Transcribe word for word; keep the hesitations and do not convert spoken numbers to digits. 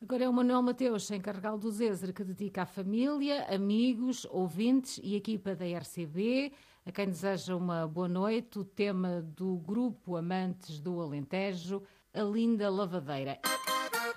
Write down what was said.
Agora é o Manuel Mateus, em Carregal do Zezer, que dedica à família, amigos, ouvintes e equipa da R C B, a quem deseja uma boa noite. O tema do grupo Amantes do Alentejo, a Linda Lavadeira.